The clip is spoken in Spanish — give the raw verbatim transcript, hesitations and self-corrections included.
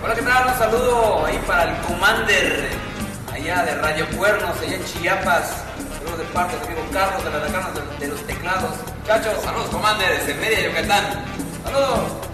Hola, ¿qué tal? Un saludo ahí para el Commander, allá de Radio Cuernos, allá en Chiapas. Saludos de parte de amigo Carlos de la Dacanas de, de los Teclados. Muchachos, Saludos, Commander, desde Mérida, Yucatán. saludos.